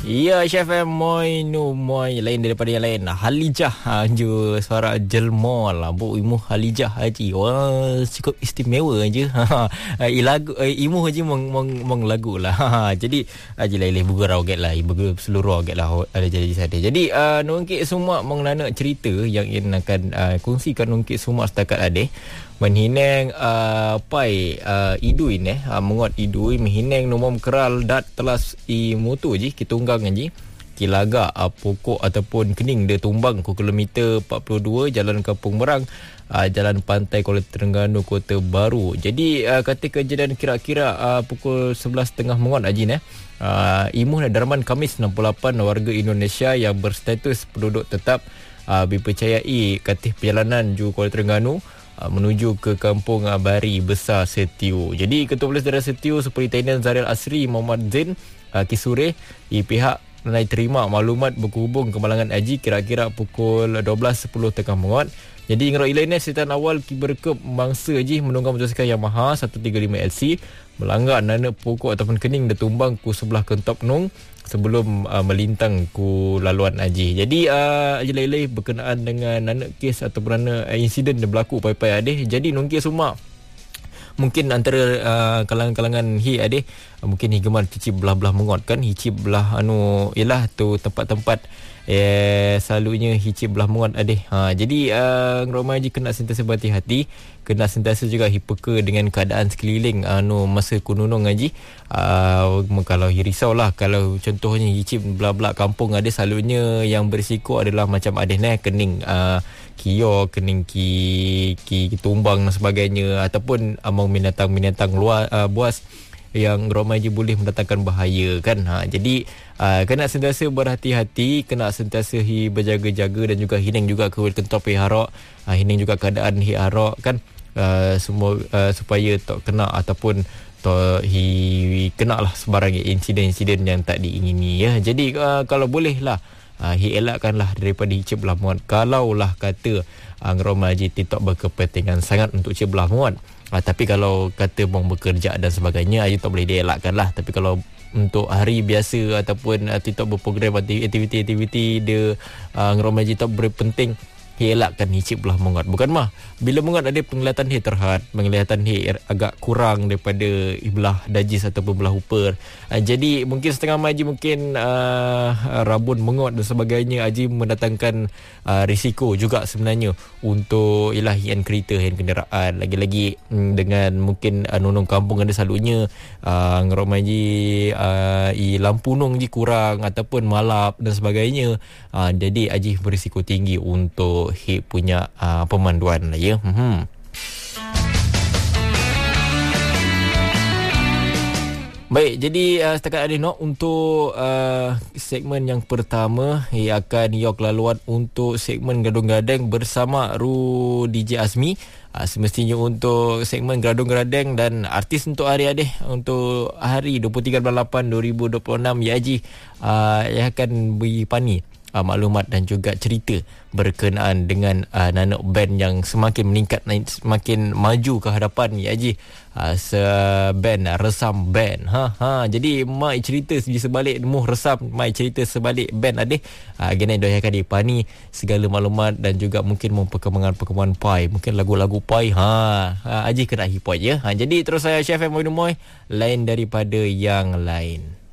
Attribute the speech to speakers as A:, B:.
A: Ya, Chef Moy nu Moy lain daripada yang lain. Halijah je suara jelma lah. Bu imu Halijah haji. Wah, cukup istimewa je. Lagu imu haji mong lagu lah. Jadi aji lain bugarau get lah. Ibu seluruh get lah ada jadi sada. Jadi nungkit semua mengenai cerita yang akan kongsikan nungkit semua setakat ada. Menhineng pai idui menguat idui menhineng nomom keral dat telas i motu je kitunggang je kilaga pokok ataupun kening dia tumbang ku kilometer 42 Jalan Kampung Merang, Jalan Pantai Kuala Terengganu Kota Baru. Jadi kata kejadian kira-kira pukul 11.30 menguat ajin imuh darman Khamis 68 warga Indonesia yang berstatus penduduk tetap dipercayai katih perjalanan ju Kuala Terengganu menuju ke Kampung Bari Besar Setiu. Jadi Ketua Polis Daerah Setiu Superintendent Zaril Asri Muhammad Zain Kisure pihak menai terima maklumat berhubung kemalangan haji kira-kira pukul 12.10 tengah menguat. Jadi ngerok ilainnya setan awal berkep mangsa haji menunggang motosikal Yamaha 135LC melanggar nana pokok ataupun kening dia tumbang ku sebelah kentop nung sebelum melintang ku laluan haji. Jadi lain-lain berkenaan dengan nana kes ataupun nana insiden yang berlaku pai-pai adeh. Jadi nungki semua mungkin antara kalangan-kalangan adeh mungkin higeman cici belah-belah menguatkan hici belah ialah tu tempat-tempat selalunya hici belah menguat adeh. Jadi Romaji kena sentiasa berhati-hati, kena sentiasa juga hipeka dengan keadaan sekeliling masa kununung haji. Kalau risaulah kalau contohnya hici belah-belah kampung ada selalunya yang berisiko adalah macam adeh kening kio, kening ki tumbang dan sebagainya ataupun among binatang-binatang luar buas yang Romaji boleh mendatangkan bahaya kan. Jadi kena sentiasa berhati-hati, kena sentiasa berjaga-jaga dan juga hineng juga ke kentop harak, hineng juga keadaan harak kan, semua supaya tak kena ataupun kena lah sebarang insiden-insiden yang tak diingini ya. Jadi kalau boleh lah elakkanlah daripada cip belah muat. Kalau lah kata Romaji tidak berkepentingan sangat untuk cip belah muat, tapi kalau kata bang bekerja dan sebagainya tak boleh dielakkan lah. Tapi kalau untuk hari biasa ataupun tidak berprogram aktiviti-aktiviti dia Romaji tak berpenting elakkan hicip belah mengat. Bukan mah bila mengat ada penglihatan terhad, penglihatan agak kurang daripada belah dajis ataupun belah upper. Jadi mungkin setengah maji mungkin rabun mengat dan sebagainya aji mendatangkan risiko juga sebenarnya untuk hian kereta, hian kenderaan. Lagi-lagi dengan mungkin nunung kampung ada selalunya ngerok maji lampu nung ji kurang ataupun malap dan sebagainya. Jadi aji berisiko tinggi untuk punya pemanduan lah ya. Baik, jadi setakat ada untuk segmen yang pertama akan yok laluan untuk segmen Gadung-Gadeng bersama Ru DJ Azmi. Semestinya untuk segmen Gadung-Gadeng dan artis untuk hari adeh untuk hari 23 bulan 8 2026 ya Haji yang akan berpani maklumat dan juga cerita berkenaan dengan nanak band yang semakin meningkat, semakin maju ke hadapan ya Haji. Band Resam Band. Jadi mai cerita di sebalik muh Resam, mai cerita sebalik band adeh. Gene doh akan dipani segala maklumat dan juga mungkin perkembangan pai, mungkin lagu-lagu pai. Haji kena hipot ya. Jadi terus saya Chef Moy lain daripada yang lain.